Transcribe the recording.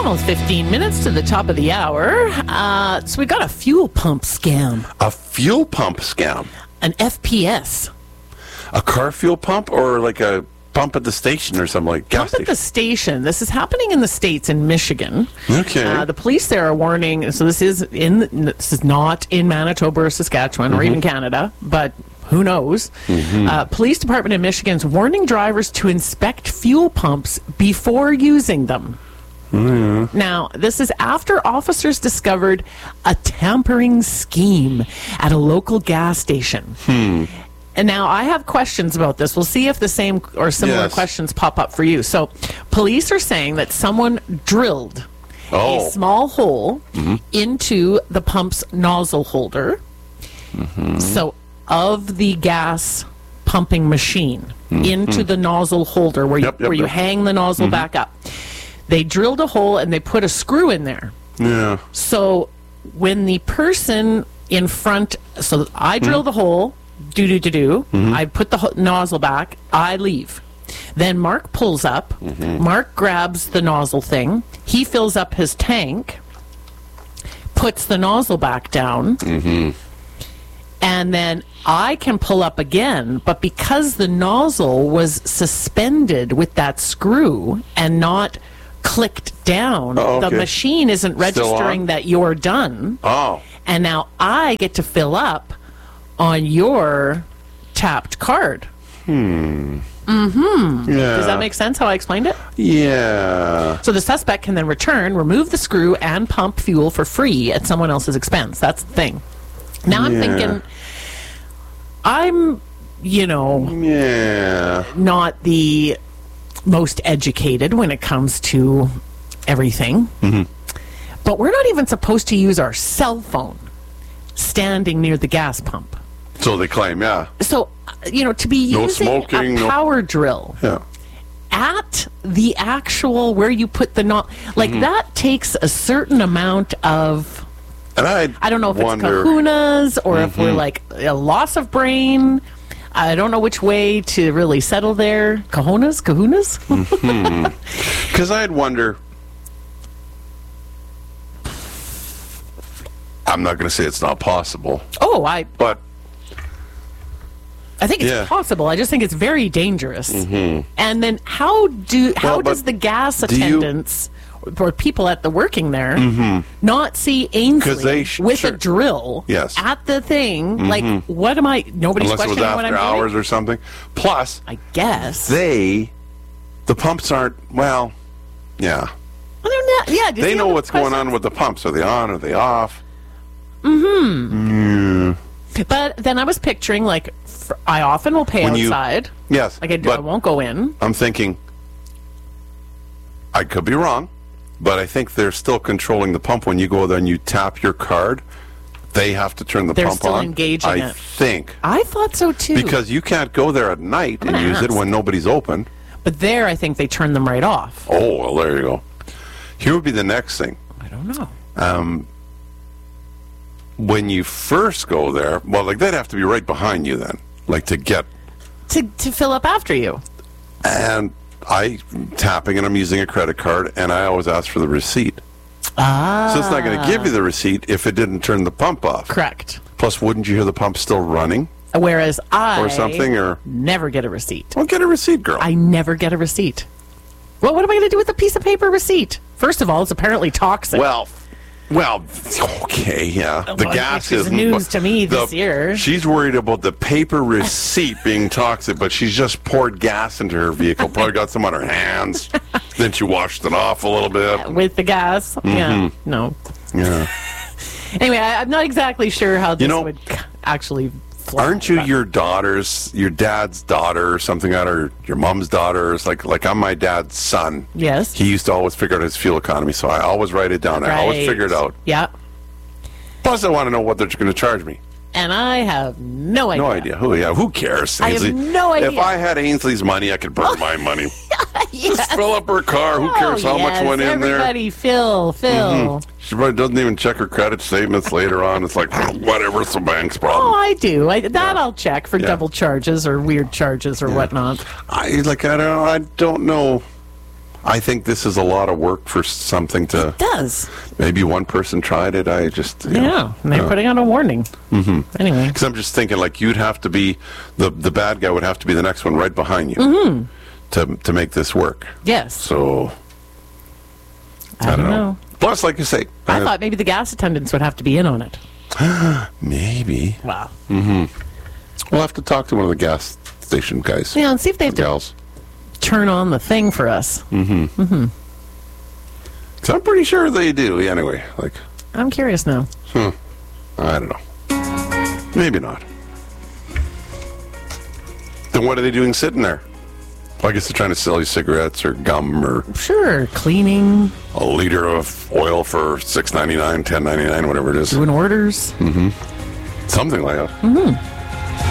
Almost 15 minutes to the top of the hour. So we got a fuel pump scam. A fuel pump scam? An FPS. A car fuel pump or like a pump at the station or something like gas Pump at the station. This is happening in the States, in Michigan. Okay. The police there are warning, so this is not in Manitoba or Saskatchewan or even Canada, but who knows? Police Department in Michigan is warning drivers to inspect fuel pumps before using them. Now, this is after officers discovered a tampering scheme at a local gas station. And now I have questions about this. We'll see if the same or similar questions pop up for you. So, police are saying that someone drilled a small hole into the pump's nozzle holder. So, of the gas pumping machine into the nozzle holder where you hang the nozzle back up. They drilled a hole and they put a screw in there. Yeah. So when the person in front, so I drill the hole, I put the nozzle back, I leave. Then Mark pulls up. Mark grabs the nozzle thing. He fills up his tank, puts the nozzle back down, and then I can pull up again. But because the nozzle was suspended with that screw and not clicked down, the machine isn't registering that you're done. And now I get to fill up on your tapped card. Yeah. Does that make sense how I explained it? Yeah. So the suspect can then remove the screw and pump fuel for free at someone else's expense. That's the thing. Now I'm thinking, I'm, not the most educated when it comes to everything. But we're not even supposed to use our cell phone standing near the gas pump. So they claim, So, to be using a power drill at the actual where you put the that takes a certain amount of, and I don't know if it's kahunas or if we're like a loss of brain. I don't know which way to really settle there. Kahunas? Because I'd wonder, I'm not going to say it's not possible. But I think it's possible. I just think it's very dangerous. And then how does the gas attendants or people at the working there not see Ainsley with a drill at the thing? Like, what am I? Nobody's unless questioning what I'm doing. Unless it was after hours or something. Plus, I guess the pumps aren't Well, they're not. Yeah, they know what's going on with the pumps. Are they on? Are they off? But then I was picturing, like, I often will pay outside. Yes. Like I won't go in. I'm thinking, I could be wrong, but I think they're still controlling the pump when you go there and you tap your card. They have to turn the pump on. They're still engaging it. I think. I thought so, too. Because you can't go there at night and use it when nobody's open. But there, I think they turn them right off. Oh, well, there you go. Here would be the next thing. I don't know. When you first go there, they'd have to be right behind you then, to get... To fill up after you. And I'm tapping and I'm using a credit card, and I always ask for the receipt. So it's not going to give you the receipt if it didn't turn the pump off. Correct. Plus, wouldn't you hear the pump still running? Whereas I or never get a receipt. Well, get a receipt, girl. I never get a receipt. Well, what am I going to do with a piece of paper receipt? First of all, it's apparently toxic. Well, okay, yeah. The gas is news to me this year. She's worried about the paper receipt being toxic, but she's just poured gas into her vehicle. Probably got some on her hands. Then she washed it off a little bit. With the gas? Yeah. No. Yeah. Anyway, I'm not exactly sure how this would actually fly. Aren't you your dad's daughter or something, or your mom's daughter? It's like I'm my dad's son. Yes. He used to always figure out his fuel economy, so I always write it down. I always figure it out. Yeah. Plus, I want to know what they're going to charge me. And I have no idea. No idea. Who cares? Ainsley? I have no idea. If I had Ainsley's money, I could burn my money. Just fill up her car. Who cares how much went in there? Everybody fill. She probably doesn't even check her credit statements later on. It's like, whatever, it's the bank's problem. Oh, I do. I'll check for double charges or weird charges or whatnot. I don't know. I think this is a lot of work for something to... It does. Maybe one person tried it. I just... And they're putting out a warning. Mm-hmm. Anyway. Because I'm just thinking, like, you'd have to be... The bad guy would have to be the next one right behind you to make this work. Yes. So... I don't know. Plus, like you say... I thought maybe the gas attendants would have to be in on it. Maybe. Wow. Mm-hmm. We'll have to talk to one of the gas station guys. Yeah, and see if they have to turn on the thing for us. Mm-hmm. Mm-hmm. Because I'm pretty sure they do. Anyway, like... I'm curious now. I don't know. Maybe not. Then what are they doing sitting there? Well, I guess they're trying to sell you cigarettes or gum or... Sure, cleaning. A liter of oil for $6.99, $10.99, whatever it is. Doing orders. Mm-hmm. Something like that. Mm-hmm.